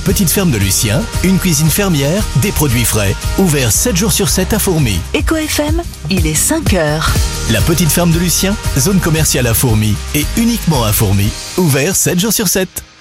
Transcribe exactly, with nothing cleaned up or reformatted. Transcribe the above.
petite ferme de Lucien, une cuisine fermière, des produits frais. Ouvert sept jours sur sept à Fourmies. Eco F M, il est cinq heures. La petite ferme de Lucien, zone commerciale à Fourmies et uniquement à Fourmies. Ouvert sept jours sur sept.